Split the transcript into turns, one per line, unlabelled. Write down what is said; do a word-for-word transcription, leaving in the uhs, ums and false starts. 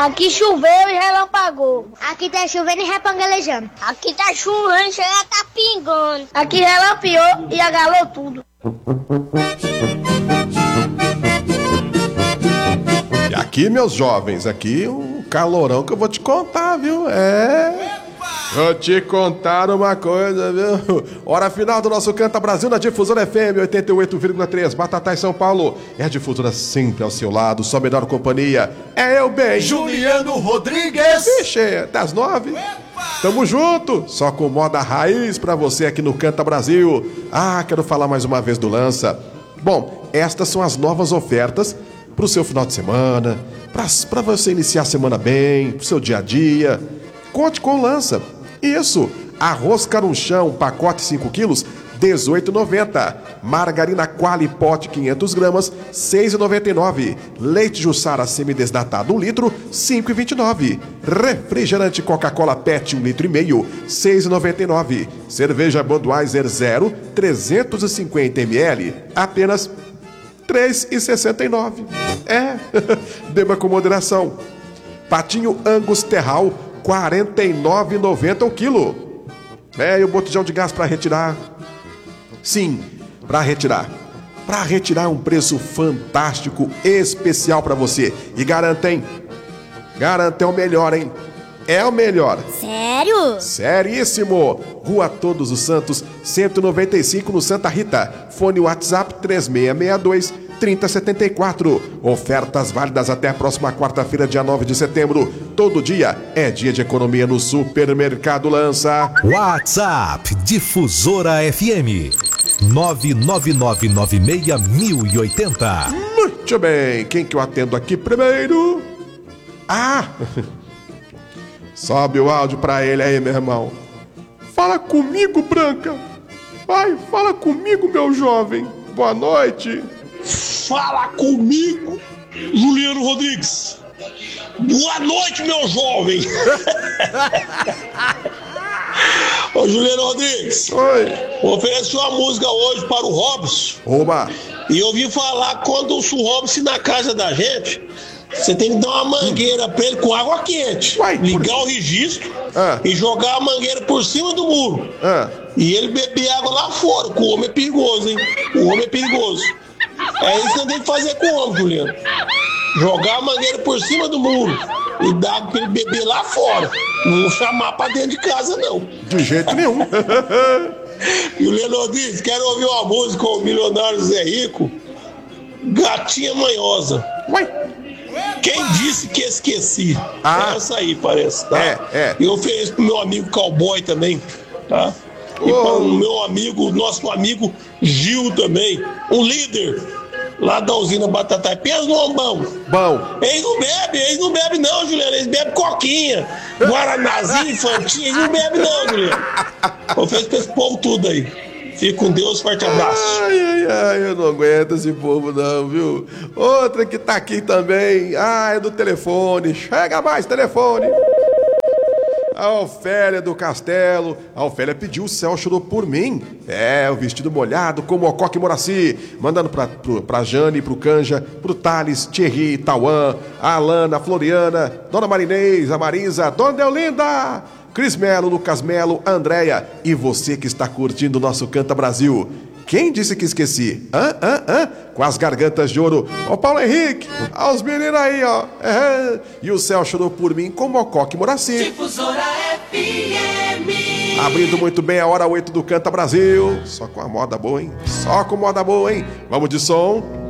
Aqui choveu e relampagou.
Aqui tá chovendo e repangalejando.
Aqui tá chovendo, chega tá pingando. Aqui relampiou e agalou tudo.
E aqui, meus jovens, aqui um calorão que eu vou te contar, viu? É... Vou te contar uma coisa, viu? Hora final do nosso Canta Brasil na Difusora F M oitenta e oito vírgula três, Batatais, São Paulo. É a Difusora sempre ao seu lado, sua melhor companhia. É eu bem,
Juliano Rodrigues.
Vixe, das nove. Tamo junto, só com moda raiz pra você aqui no Canta Brasil. Ah, quero falar mais uma vez do Lança. Bom, estas são as novas ofertas pro seu final de semana, pra, pra você iniciar a semana bem, pro seu dia a dia. Conte com o Lança. Isso, arroz carunchão, pacote cinco quilos, dezoito reais e noventa centavos. Margarina Quali pote quinhentas gramas, seis reais e noventa e nove centavos. Leite Jussara semidesnatado um litro, cinco reais e vinte e nove centavos. Refrigerante Coca-Cola Pet um litro e meio, seis reais e noventa e nove centavos. Cerveja Budweiser Zero, trezentos e cinquenta mililitros, apenas três reais e sessenta e nove centavos. É, beba com moderação. Patinho Angus Terral, quarenta e nove reais e noventa centavos o quilo. É, e o botijão de gás para retirar. Sim, para retirar. Para retirar um preço fantástico, especial para você. E garantem, garantem o melhor, hein? É o melhor.
Sério?
Seríssimo. Rua Todos os Santos, cento e noventa e cinco, no Santa Rita. Fone WhatsApp três seis seis dois, três zero sete quatro. Ofertas válidas até a próxima quarta-feira, dia nove de setembro. Todo dia é dia de economia no Supermercado Lança.
WhatsApp Difusora F M nove nove nove nove seis zero zero oito zero.
Muito bem, quem que eu atendo aqui primeiro? Ah! Sobe o áudio pra ele aí, meu irmão. Fala comigo, Branca. Vai, fala comigo, meu jovem. Boa noite.
Fala comigo, Juliano Rodrigues. Boa noite, meu jovem. Ô, Juliano Rodrigues.
Oi.
Ofereci uma música hoje para o Robson.
Oba.
E eu ouvi falar quando o Robson na casa da gente, você tem que dar uma mangueira pra ele com água quente.
Uai,
ligar
por...
o registro
ah.
e jogar a mangueira por cima do muro.
Ah.
E ele beber água lá fora, que o homem é perigoso, hein? O homem é perigoso. É isso que eu tenho que fazer com o homem, Juliano. Jogar a mangueira por cima do muro e dar água pra ele beber lá fora. Não chamar pra dentro de casa, não.
De jeito nenhum.
Juliano Rodrigues, quero ouvir uma música com o milionário Zé Rico. Gatinha Manhosa.
Uai.
Quem disse que esqueci?
Ah.
É essa aí, parece, tá?
É, é.
E eu ofereço pro meu amigo Cowboy também, tá? E
oh.
para o meu amigo, nosso amigo Gil também, um líder lá da usina Batatai. Pensa no lombão.
Bom.
Eles não bebem, eles não bebem não, Juliano. Eles bebem coquinha, guaranazinho, infantinho. Eles não bebem não, Juliano. Ofereço pra esse povo tudo aí. Fique com Deus, forte abraço.
Ai, ai, ai, eu não aguento esse povo não, viu? Outra que tá aqui também. Ah, é do telefone. Chega mais, telefone. A Ofélia do Castelo. A Ofélia pediu, o céu chorou por mim. É, o vestido molhado como o Coque Moraci. Mandando pra, pro, pra Jane, pro Canja, pro Thales, Thierry, Tauan, a Alana, a Floriana, Dona Marinês, a Marisa, Dona Deolinda, Cris Melo, Lucas Melo, a Andréia e você que está curtindo o nosso Canta Brasil. Quem disse que esqueci? Hã, hã, hã? Com as gargantas de ouro. Ó, Paulo Henrique, ó, os meninos aí, ó. É. E o céu chorou por mim com Mocoque Moraci.
Difusora F M.
Abrindo muito bem a hora oito do Canta Brasil. Só com a moda boa, hein? Só com moda boa, hein? Vamos de som.